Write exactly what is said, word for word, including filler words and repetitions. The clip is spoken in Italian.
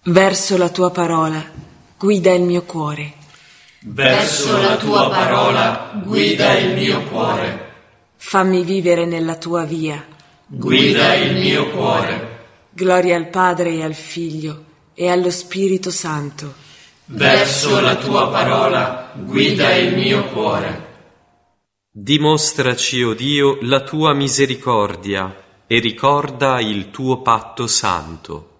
Verso la tua parola, guida il mio cuore. Verso la tua parola, guida il mio cuore. Fammi vivere nella tua via. Guida il mio cuore. Gloria al Padre e al Figlio e allo Spirito Santo. Verso la tua parola, guida il mio cuore. Dimostraci, o Dio, la tua misericordia e ricorda il tuo patto santo.